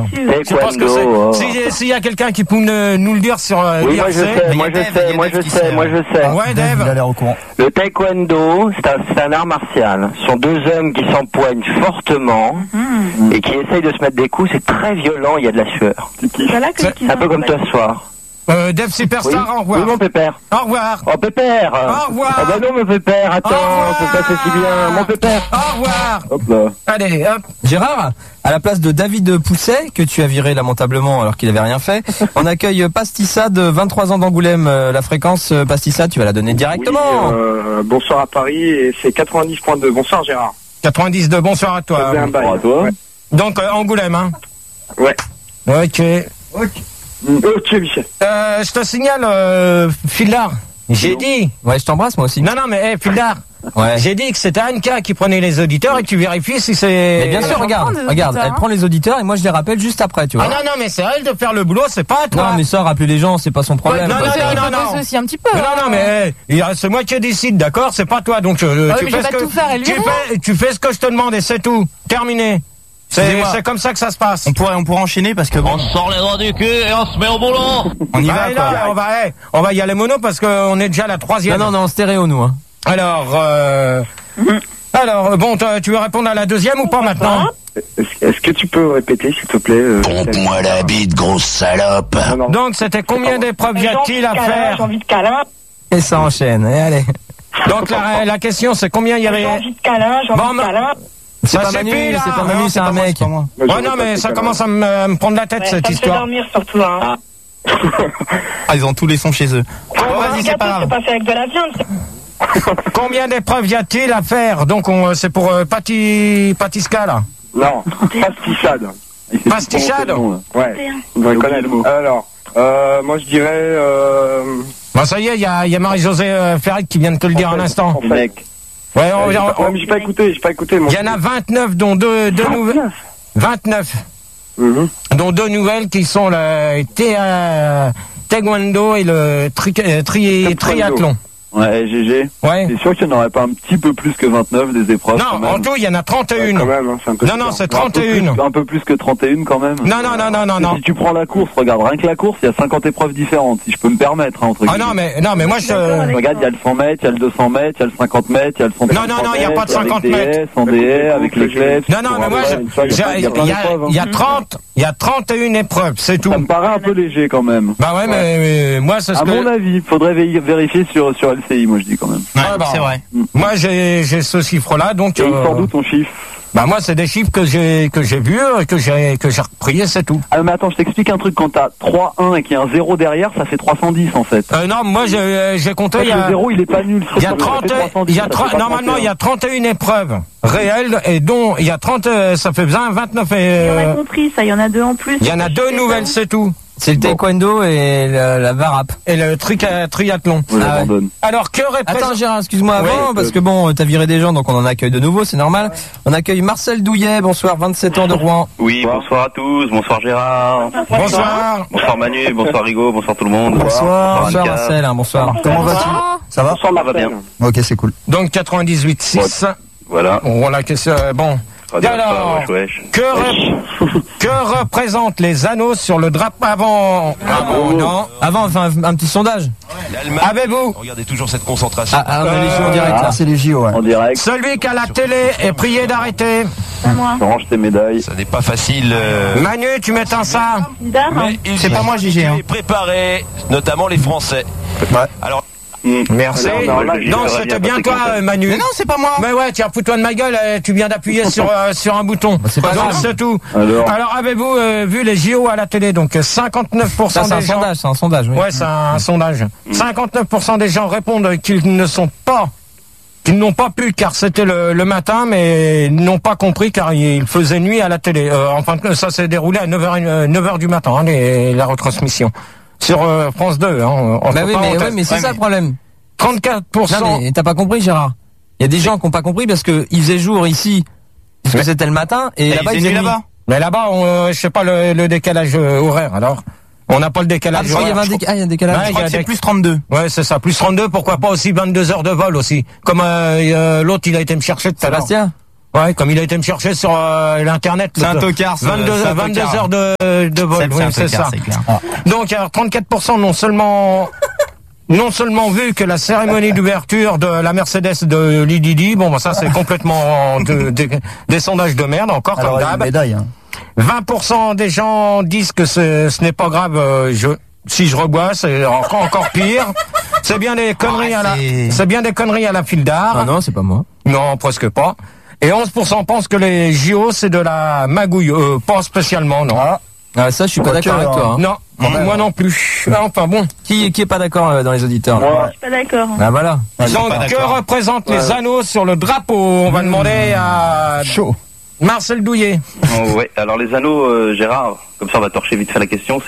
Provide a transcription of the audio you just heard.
Je pense que c'est. S'il y a quelqu'un qui peut nous le dire sur oui, moi je sais. Ouais, Dave. Il a l'air au courant. Le taekwondo, c'est un art martial. Ce sont deux hommes qui s'empoignent fortement et qui essayent de se mettre des coups. C'est très violent, il y a de la sueur. C'est un peu comme toi ce soir. Dave Superstar, oui. au revoir. Oui, mon pépère. Au revoir. Oh, pépère. Au revoir. Oh, bah non, mon pépère, attends, c'est pas si bien. Mon pépère. Au revoir. Hop là. Allez, hop. Gérard, à la place de David Pousset, que tu as viré lamentablement alors qu'il avait rien fait, on accueille Pastissa de 23 ans d'Angoulême. La fréquence Pastissa, tu vas la donner directement. Oui, bonsoir à Paris et c'est 90.2. Bonsoir Gérard. 92, bonsoir à toi. Bonsoir à toi. Ouais. Donc, Angoulême, hein. Ouais. Ok. Ok, Michel. Je te signale, Fildar. J'ai dit. Ouais, je t'embrasse moi aussi. Non, mais Fildar. Ouais. J'ai dit que c'était Anka qui prenait les auditeurs et que tu vérifies si c'est. Mais bien sûr, regarde, elle prend les auditeurs et moi je les rappelle juste après, tu vois. Ah non, mais c'est à elle de faire le boulot, c'est pas à toi. Non, mais ça, rappeler les gens, c'est pas son problème. Non. aussi un petit peu. Non, mais c'est moi qui décide, d'accord? C'est pas toi, donc tu fais ce que tu fais ce que je te demande et c'est tout. Terminé. C'est comme ça que ça se passe. On pourrait enchaîner parce que on sort les doigts du cul et on se met au boulot. On y va. Là, on va y aller mono parce qu'on est déjà à la 3e. Non, en stéréo nous. Hein. Alors, bon, tu veux répondre à la 2e ou pas maintenant? Est-ce que tu peux répéter s'il te plaît Pompe-moi la bite, grosse salope. Non. Donc c'était combien d'épreuves y a-t-il à faire? J'ai envie de câlin. Et ça enchaîne. Et allez. Donc la question c'est combien il y avait? J'ai envie de câlin. C'est pas Manu, c'est un mec. Ouais, non, mais ça commence à me prendre la tête, cette histoire. dormir surtout, hein. Ils ont tous les sons chez eux. Vas-y, c'est pas grave. C'est pas fait avec de la viande. Combien d'épreuves y a-t-il à faire? Donc, c'est pour Patisca, là. Non, pastissade. Pastissade? Ouais, on va connaître le mot. Alors, moi je dirais... Bon, ça y est, il y a Marie-Josée Ferret qui vient de te le dire un instant. Mec. Ouais, j'ai pas écouté. Il y en a 29, dont deux nouvelles. 29. Dont deux nouvelles qui sont le taekwondo et le triathlon. Ouais, GG. Ouais. T'es sûr qu'il n'y en aurait pas un petit peu plus que 29 des épreuves? Non, en tout, il y en a 31. Ouais, quand même, c'est un peu Non, c'est 31. Un peu plus que 31 quand même. Non. Si tu prends la course, regarde, rien que la course, il y a 50 épreuves différentes, si je peux me permettre, entre guillemets. Non, mais moi je... Regarde, il y a le 100 mètres, il y a le 200 mètres, il y a le 50 mètres, il y a le 100 mètres. Non, il n'y a pas de 50 mètres. En DE, avec les clefs. Non, mais moi, il y a 31 épreuves, c'est tout. Ça me paraît un peu léger quand même. Bah ouais, mais moi, c'est ce que... À mon avis, faudrait vérifier sur LCI, moi je dis quand même. Ouais, c'est vrai. Moi, j'ai ce chiffre-là, donc... Et sans doute ton chiffre. Bah moi, c'est des chiffres que j'ai vus, que j'ai repris, c'est tout. Ah mais attends, je t'explique un truc. Quand t'as 3-1 et qu'il y a un 0 derrière, ça fait 310 en fait. Non, moi j'ai compté. Le 0, il est pas nul. Normalement, il y a 31 épreuves réelles et dont il y a 30, ça fait 29 et... On a compris, ça, il y en a deux en plus. Il y en a deux nouvelles, c'est tout. C'est le taekwondo et la varap. Et le triathlon. Alors, que représente... Attends, Gérard, excuse-moi avant, parce que bon, t'as viré des gens, donc on en accueille de nouveau, c'est normal. On accueille Marcel Douillet, bonsoir, 27 ans de Rouen. Oui, bonsoir à tous, bonsoir Gérard. Bonsoir. Bonsoir Manu, bonsoir Rigaud, bonsoir tout le monde. Bonsoir Marcel, bonsoir. Comment vas-tu? Ça va? Ça va bien. Ok, c'est cool. Donc 98.6. Voilà. On la question, bon. Alors, que représentent les anneaux sur le drapeau avant? Avant, enfin, un petit sondage. Avez-vous? Regardez toujours cette concentration. On a les JO en direct là. C'est les JO, ouais. En direct. Celui qui a la télé est prié d'arrêter. Range tes médailles. Ça n'est pas facile. Manu, tu m'éteins ça? Mais c'est pas moi, JG. Préparé, notamment les Français. Ouais. Alors. Merci. Non, c'était bien toi, Manu. Mais non, c'est pas moi. Mais ouais, tiens, fous-toi de ma gueule, tu viens d'appuyer sur un bouton. C'est pas grave. C'est tout. Alors avez-vous vu les JO à la télé? Donc 59% Ça, c'est des gens... c'est un sondage, oui. Ouais, c'est un sondage. 59% des gens répondent qu'ils n'ont pas pu car c'était le matin, mais n'ont pas compris car il faisait nuit à la télé. Enfin, ça s'est déroulé à 9h du matin, la retransmission. Sur France 2, mais c'est ça le problème. 34%. Non, mais t'as pas compris, Gérard. Il y a des gens qui ont pas compris parce que il faisait jour ici, parce que c'était le matin, et là-bas il faisait nuit. Mais là-bas, je sais pas le décalage horaire, alors. On n'a pas le décalage horaire. Il y a un décalage. Je crois que c'est plus 32. Ouais, c'est ça, plus 32, pourquoi pas aussi 22 heures de vol aussi. Comme l'autre, il a été me chercher tout à l'heure. Sébastien? Ouais, comme il a été me chercher sur l'internet. C'est un tocard, 22 heures de vol, oui, c'est ça. C'est clair. Donc, alors, 34% non seulement vu que la cérémonie d'ouverture de la Mercedes de Lididi, bon, bah, ça c'est complètement des sondages de merde, encore Alors, comme une d'hab. médaille, hein. 20% des gens disent que ce n'est pas grave, si je rebois, c'est encore pire. C'est bien des conneries c'est bien des conneries à la file d'art. Ah non, c'est pas moi. Non, presque pas. Et 11% pensent que les JO c'est de la magouille, pas spécialement, non. Ah, ça, je suis pas d'accord avec toi. Hein. Non, moi non plus. Enfin bon. Qui est pas d'accord dans les auditeurs? Moi, je suis pas d'accord. Ah voilà. Donc, que représentent les anneaux sur le drapeau? On va demander à Marcel Douillet. Oh, ouais, alors les anneaux, Gérard, comme ça on va torcher vite fait la question.